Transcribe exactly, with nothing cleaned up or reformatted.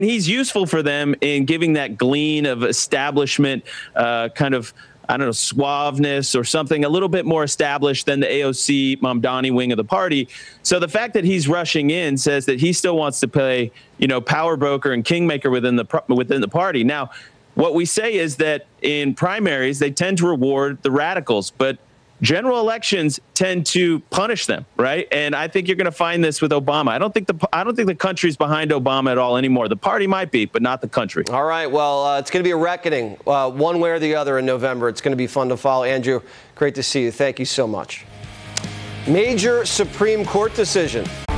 He's useful for them in giving that glean of establishment uh, kind of, I don't know, suaveness or something a little bit more established than the A O C Mamdani wing of the party. So the fact that he's rushing in says that he still wants to play, you know, power broker and kingmaker within the within the party. Now, what we say is that in primaries, they tend to reward the radicals, but general elections tend to punish them, right? And I think you're going to find this with Obama. I don't think the I don't think the country's behind Obama at all anymore. The party might be, but not the country. All right. Well, uh, it's going to be a reckoning, uh, one way or the other in November. It's going to be fun to follow. Andrew, great to see you. Thank you so much. Major Supreme Court decision.